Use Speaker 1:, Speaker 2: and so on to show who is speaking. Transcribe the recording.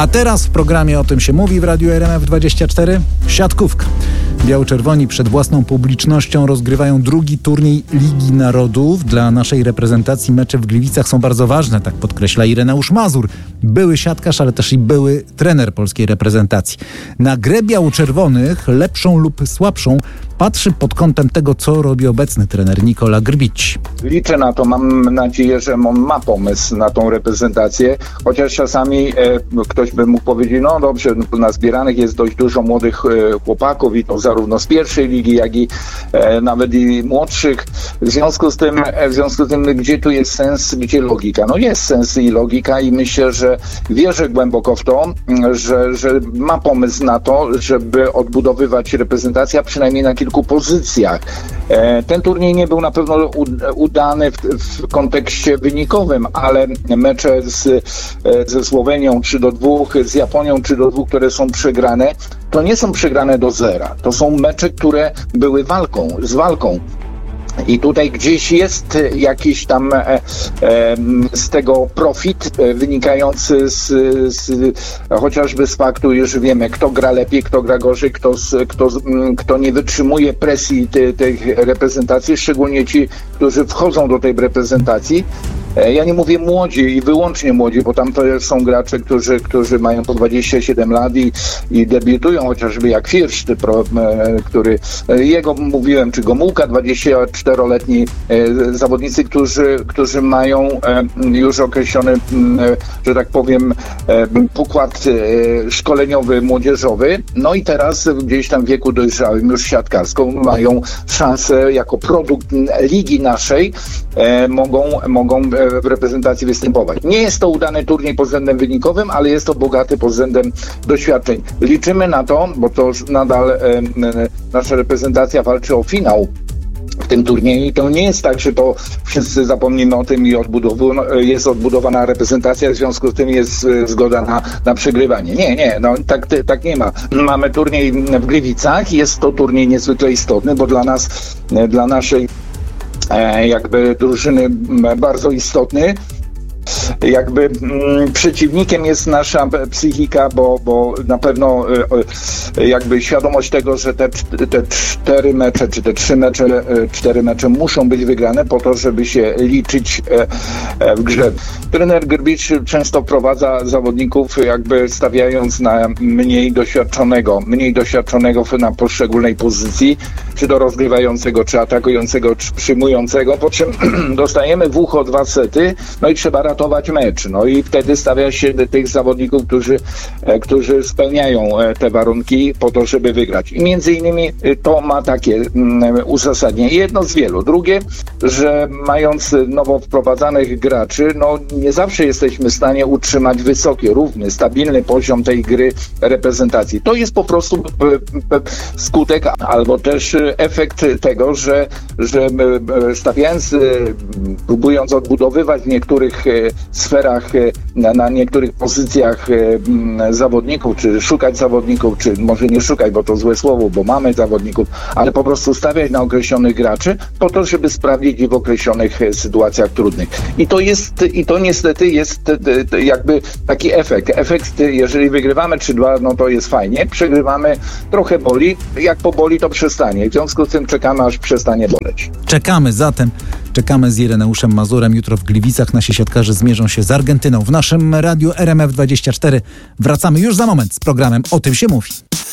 Speaker 1: A teraz w programie O tym się mówi w Radiu RMF24 siatkówka. Biało-czerwoni przed własną publicznością rozgrywają drugi turniej Ligi Narodów. Dla naszej reprezentacji mecze w Gliwicach są bardzo ważne, tak podkreśla Ireneusz Mazur. Były siatkarz, ale też i były trener polskiej reprezentacji. Na grę biało-czerwonych, lepszą lub słabszą, patrzy pod kątem tego, co robi obecny trener Nikola Grbić.
Speaker 2: Liczę na to, mam nadzieję, że on ma pomysł na tą reprezentację, chociaż czasami ktoś by mógł powiedzieć, no dobrze, nazbieranych jest dość dużo młodych chłopaków i to zarówno z pierwszej ligi, jak i nawet i młodszych. W związku z tym, gdzie tu jest sens, gdzie logika? No jest sens i logika i myślę, że wierzę głęboko w to, że ma pomysł na to, żeby odbudowywać reprezentację, a przynajmniej na kilku pozycjach. Ten turniej nie był na pewno udany w kontekście wynikowym, ale mecze ze Słowenią 3-2, z Japonią 3-2, które są przegrane, to nie są przegrane do zera. To są mecze, które były z walką. I tutaj gdzieś jest jakiś tam z tego profit wynikający chociażby z faktu, już wiemy, kto gra lepiej, kto gra gorzej, kto nie wytrzymuje presji tych reprezentacji, szczególnie ci, którzy wchodzą do tej reprezentacji. Ja nie mówię młodzi i wyłącznie młodzi, bo tam to są gracze, którzy mają po 27 lat i debiutują, chociażby jak Firsz, który jego mówiłem, czy Gomułka, 24-letni zawodnicy, którzy mają już określony, że tak powiem, pokład szkoleniowy, młodzieżowy. No i teraz gdzieś tam w wieku dojrzałym, już siatkarską, mają szansę jako produkt ligi naszej, mogą w reprezentacji występować. Nie jest to udany turniej pod względem wynikowym, ale jest to bogaty pod względem doświadczeń. Liczymy na to, bo to nadal nasza reprezentacja walczy o finał w tym turnieju i to nie jest tak, że to wszyscy zapomnimy o tym i jest odbudowana reprezentacja, w związku z tym jest zgoda na przegrywanie. Nie, no tak nie ma. Mamy turniej w Gliwicach, jest to turniej niezwykle istotny, bo dla naszej jakby drużyny bardzo istotny. Jakby przeciwnikiem jest nasza psychika, bo na pewno jakby świadomość tego, że te 4 mecze, czy te 4 mecze muszą być wygrane po to, żeby się liczyć w grze. Trener Grbić często wprowadza zawodników jakby stawiając na mniej doświadczonego na poszczególnej pozycji, czy to rozgrywającego, czy atakującego, czy przyjmującego, po czym dostajemy w ucho 2 sety, no i trzeba ratować mecz. No i wtedy stawia się tych zawodników, którzy spełniają te warunki po to, żeby wygrać. I między innymi to ma takie uzasadnienie. Jedno z wielu. Drugie, że mając nowo wprowadzanych graczy, no nie zawsze jesteśmy w stanie utrzymać wysoki, równy, stabilny poziom tej gry reprezentacji. To jest po prostu skutek albo też efekt tego, że próbując odbudowywać w niektórych sferach, na niektórych pozycjach zawodników, czy szukać zawodników, czy może nie szukać, bo to złe słowo, bo mamy zawodników, ale po prostu stawiać na określonych graczy po to, żeby sprawdzić ich w określonych sytuacjach trudnych. I to niestety jest jakby taki efekt. Jeżeli wygrywamy 3-2, no to jest fajnie. Przegrywamy, trochę boli. Jak poboli, to przestanie. W związku z tym czekamy, aż przestanie boleć.
Speaker 1: Czekamy z Ireneuszem Mazurem. Jutro w Gliwicach nasi siatkarze zmierzą się z Argentyną. W naszym radiu RMF24 wracamy już za moment z programem O tym się mówi.